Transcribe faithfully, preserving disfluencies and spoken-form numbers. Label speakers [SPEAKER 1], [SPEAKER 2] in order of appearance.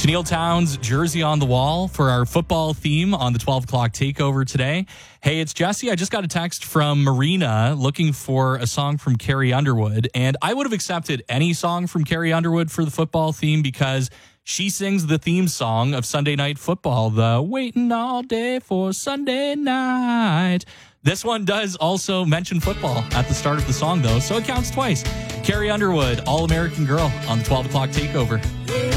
[SPEAKER 1] Tennille Towns, Jersey on the Wall for our football theme on the twelve o'clock takeover today. Hey, it's Jesse. I just got a text from Marina looking for a song from Carrie Underwood, and I would have accepted any song from Carrie Underwood for the football theme because she sings the theme song of Sunday Night Football, the Waiting All Day for Sunday Night. This one does also mention football at the start of the song, though, so it counts twice. Carrie Underwood, All-American Girl on the twelve o'clock takeover.